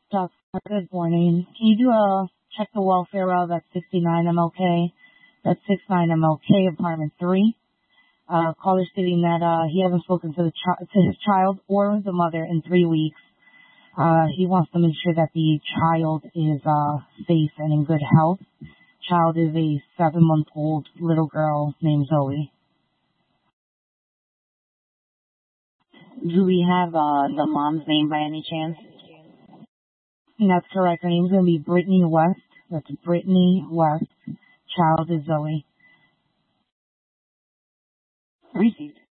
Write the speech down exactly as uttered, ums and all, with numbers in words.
Doc, good morning. Can you do a check the welfare of at sixty-nine M L K? That's sixty-nine M L K, apartment three. Uh, caller stating that uh, he hasn't spoken to the chi- to his child or the mother in three weeks. Uh, he wants to make sure that the child is uh, safe and in good health. Child is a seven-month-old little girl named Zoe. Do we have uh, the mom's name by any chance? And that's correct. Her name's going to be Brittany West. That's Brittany West. Child is Zoe. Received.